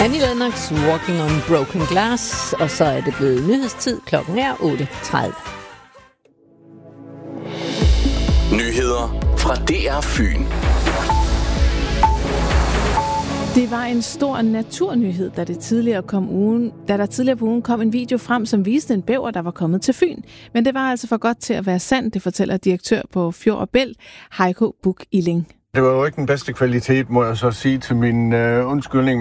Annie Lennox, Walking on Broken Glass, og så er det blevet nyhedstid. Klokken er 8:30. Nyheder fra DR Fyn. Det var en stor naturnyhed, da der tidligere på ugen kom en video frem, som viste en bæver, der var kommet til Fyn. Men det var altså for godt til at være sandt, det fortæller direktør på Fjord og Bælt, Heiko Buch Illing. Det var jo ikke den bedste kvalitet, må jeg så sige til min undskyldning,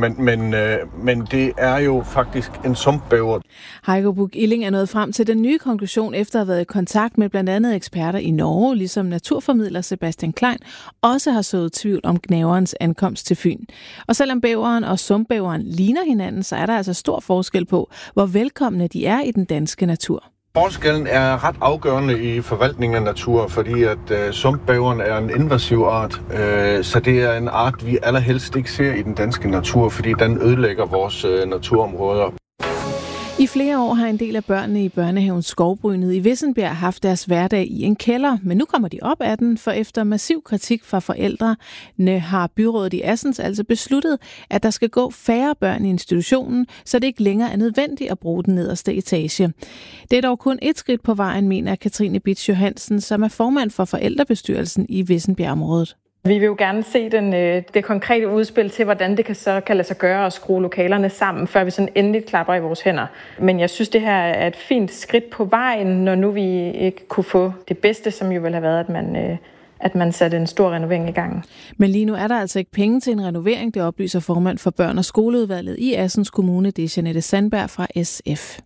men det er jo faktisk en sumpbæver. Heiko Buch Illing er nået frem til den nye konklusion efter at have været i kontakt med blandt andet eksperter i Norge, ligesom naturformidler Sebastian Klein også har sået tvivl om gnaverens ankomst til Fyn. Og selvom bæveren og sumpbæveren ligner hinanden, så er der altså stor forskel på, hvor velkomne de er i den danske natur. Forskellen er ret afgørende i forvaltningen af natur, fordi at sumpbæveren er en invasiv art, så det er en art, vi allerhelst ikke ser i den danske natur, fordi den ødelægger vores naturområder. I flere år har en del af børnene i børnehaven Skovbrynet i Vissenbjerg haft deres hverdag i en kælder, men nu kommer de op af den, for efter massiv kritik fra forældrene har byrådet i Assens altså besluttet, at der skal gå færre børn i institutionen, så det ikke længere er nødvendigt at bruge den nederste etage. Det er dog kun et skridt på vejen, mener Katrine Bitsch Johansen, som er formand for forældrebestyrelsen i Vissenbjergområdet. Vi vil jo gerne se det konkrete udspil til, hvordan det kan lade sig gøre at skrue lokalerne sammen, før vi sådan endeligt klapper i vores hænder. Men jeg synes, det her er et fint skridt på vejen, når nu vi ikke kunne få det bedste, som jo ville have været, at man satte en stor renovering i gang. Men lige nu er der altså ikke penge til en renovering, det oplyser formand for børn- og skoleudvalget i Assens Kommune, det er Jeanette Sandberg fra SF.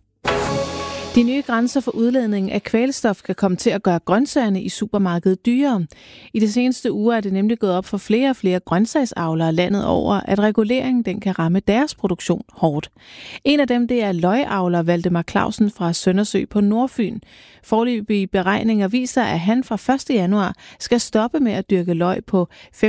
De nye grænser for udledning af kvælstof kan komme til at gøre grøntsagerne i supermarkedet dyrere. I de seneste uger er det nemlig gået op for flere og flere grøntsagsavlere landet over, at reguleringen den kan ramme deres produktion hårdt. En af dem det er løgavler Valdemar Clausen fra Søndersø på Nordfyn. Foreløbige beregninger viser, at han fra 1. januar skal stoppe med at dyrke løg på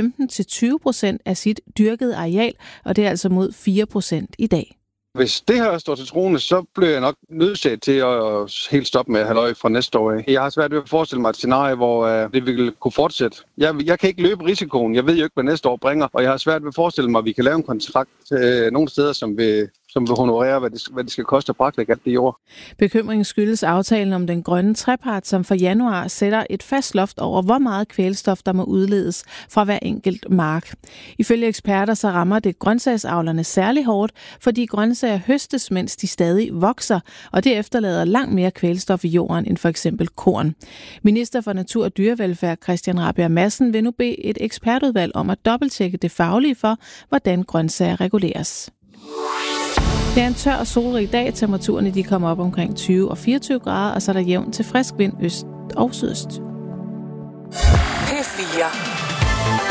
15-20% af sit dyrkede areal, og det er altså mod 4% i dag. Hvis det her står til troende, så bliver jeg nok nødsaget til at helt stoppe med at have løg fra næste år af. Jeg har svært ved at forestille mig et scenarie, hvor det vil kunne fortsætte. Jeg kan ikke løbe risikoen. Jeg ved jo ikke, hvad næste år bringer, og jeg har svært ved at forestille mig, at vi kan lave en kontrakt nogle steder, som vil honorere, hvad det skal koste at braklægge alt det jord. Bekymringen skyldes aftalen om den grønne trepart, som for januar sætter et fast loft over, hvor meget kvælstof, der må udledes fra hver enkelt mark. Ifølge eksperter så rammer det grøntsagsavlerne særlig hårdt, fordi grøntsager høstes, mens de stadig vokser, og det efterlader langt mere kvælstof i jorden end for eksempel korn. Minister for Natur og Dyrevelfærd Christian Rabjerg Madsen vil nu bede et ekspertudvalg om at dobbelttjekke det faglige for, hvordan grøntsager reguleres. Det er en tør og solrig dag. Temperaturerne de kommer op omkring 20 og 24 grader, og så er der jævn til frisk vind øst og sydøst. P4